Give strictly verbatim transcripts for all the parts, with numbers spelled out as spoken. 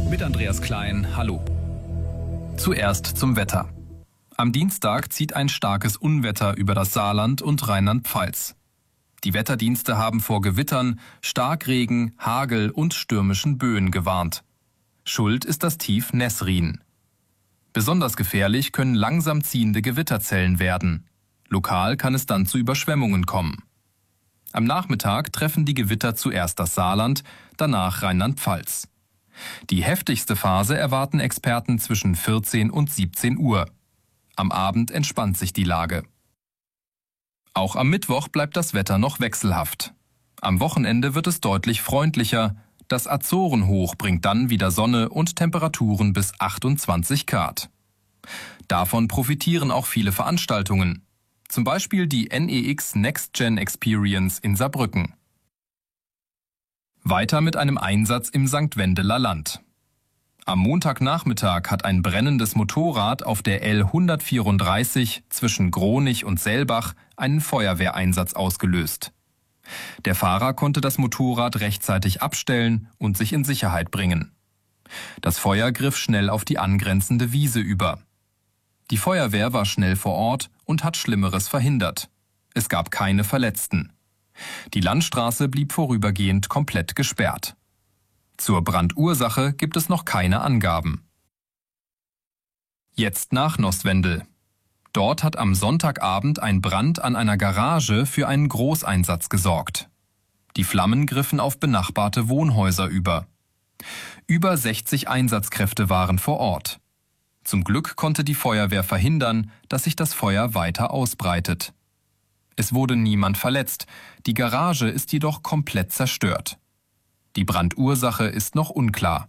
Mit Andreas Klein, hallo. Zuerst zum Wetter. Am Dienstag zieht ein starkes Unwetter über das Saarland und Rheinland-Pfalz. Die Wetterdienste haben vor Gewittern, Starkregen, Hagel und stürmischen Böen gewarnt. Schuld ist das Tief Nesrin. Besonders gefährlich können langsam ziehende Gewitterzellen werden. Lokal kann es dann zu Überschwemmungen kommen. Am Nachmittag treffen die Gewitter zuerst das Saarland, danach Rheinland-Pfalz. Die heftigste Phase erwarten Experten zwischen vierzehn und siebzehn Uhr. Am Abend entspannt sich die Lage. Auch am Mittwoch bleibt das Wetter noch wechselhaft. Am Wochenende wird es deutlich freundlicher. Das Azorenhoch bringt dann wieder Sonne und Temperaturen bis achtundzwanzig Grad. Davon profitieren auch viele Veranstaltungen. Zum Beispiel die N E X Next Gen Experience in Saarbrücken. Weiter mit einem Einsatz im Sankt Wendeler Land. Am Montagnachmittag hat ein brennendes Motorrad auf der L hundertvierunddreißig zwischen Gronich und Selbach einen Feuerwehreinsatz ausgelöst. Der Fahrer konnte das Motorrad rechtzeitig abstellen und sich in Sicherheit bringen. Das Feuer griff schnell auf die angrenzende Wiese über. Die Feuerwehr war schnell vor Ort und hat Schlimmeres verhindert. Es gab keine Verletzten. Die Landstraße blieb vorübergehend komplett gesperrt. Zur Brandursache gibt es noch keine Angaben. Jetzt nach Noswendel. Dort hat am Sonntagabend ein Brand an einer Garage für einen Großeinsatz gesorgt. Die Flammen griffen auf benachbarte Wohnhäuser über. Über sechzig Einsatzkräfte waren vor Ort. Zum Glück konnte die Feuerwehr verhindern, dass sich das Feuer weiter ausbreitet. Es wurde niemand verletzt, die Garage ist jedoch komplett zerstört. Die Brandursache ist noch unklar.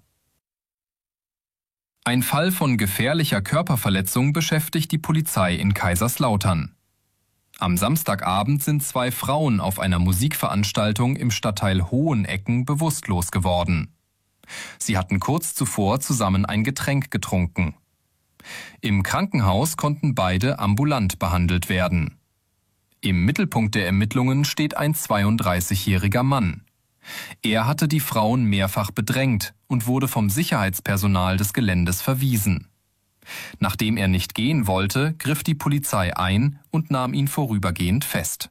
Ein Fall von gefährlicher Körperverletzung beschäftigt die Polizei in Kaiserslautern. Am Samstagabend sind zwei Frauen auf einer Musikveranstaltung im Stadtteil Hohenecken bewusstlos geworden. Sie hatten kurz zuvor zusammen ein Getränk getrunken. Im Krankenhaus konnten beide ambulant behandelt werden. Im Mittelpunkt der Ermittlungen steht ein zweiunddreißigjähriger Mann. Er hatte die Frauen mehrfach bedrängt und wurde vom Sicherheitspersonal des Geländes verwiesen. Nachdem er nicht gehen wollte, griff die Polizei ein und nahm ihn vorübergehend fest.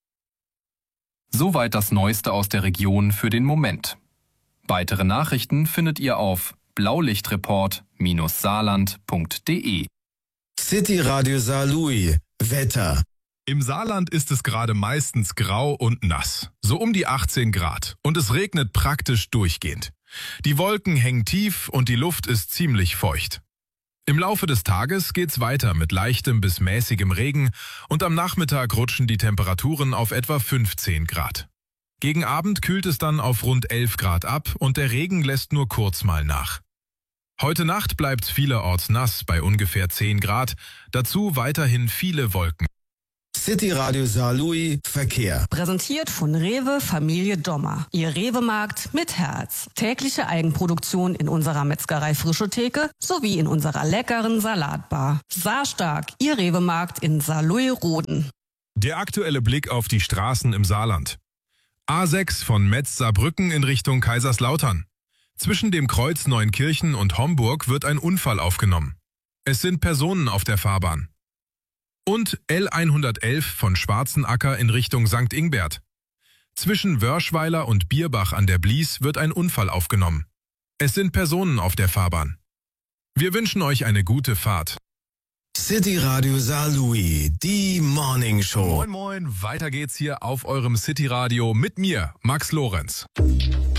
Soweit das Neueste aus der Region für den Moment. Weitere Nachrichten findet ihr auf blaulichtreport Bindestrich saarland Punkt de. City Radio Saarlouis. Wetter. Im Saarland ist es gerade meistens grau und nass, so um die achtzehn Grad, und es regnet praktisch durchgehend. Die Wolken hängen tief und die Luft ist ziemlich feucht. Im Laufe des Tages geht's weiter mit leichtem bis mäßigem Regen und am Nachmittag rutschen die Temperaturen auf etwa fünfzehn Grad. Gegen Abend kühlt es dann auf rund elf Grad ab und der Regen lässt nur kurz mal nach. Heute Nacht bleibt vielerorts nass bei ungefähr zehn Grad, dazu weiterhin viele Wolken. City Radio Saarlouis Verkehr. Präsentiert von Rewe Familie Dommer. Ihr Rewe-Markt mit Herz. Tägliche Eigenproduktion in unserer Metzgerei Frische Theke sowie in unserer leckeren Salatbar. Saarstark, Ihr Rewe-Markt in Saarlouis-Roden. Der aktuelle Blick auf die Straßen im Saarland. A sechs von Metz-Saarbrücken in Richtung Kaiserslautern. Zwischen dem Kreuz Neunkirchen und Homburg wird ein Unfall aufgenommen. Es sind Personen auf der Fahrbahn. Und L hundertelf von Schwarzenacker in Richtung Sankt Ingbert. Zwischen Wörschweiler und Bierbach an der Blies wird ein Unfall aufgenommen. Es sind Personen auf der Fahrbahn. Wir wünschen euch eine gute Fahrt. City Radio Saarlouis, die Morning Show. Moin Moin, weiter geht's hier auf eurem City Radio mit mir, Max Lorenz.